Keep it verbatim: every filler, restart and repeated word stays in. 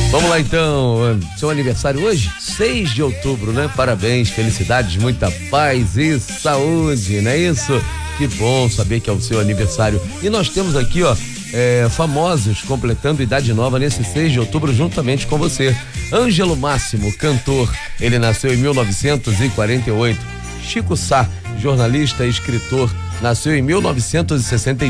Vamos lá então, seu aniversário hoje? seis de outubro, né? Parabéns, felicidades, muita paz e saúde, não é isso? Que bom saber que é o seu aniversário. E nós temos aqui, ó, é, famosos completando idade nova nesse seis de outubro juntamente com você. Ângelo Máximo, cantor, ele nasceu em mil novecentos e quarenta e oito. Chico Sá, jornalista e escritor, nasceu em mil novecentos e sessenta e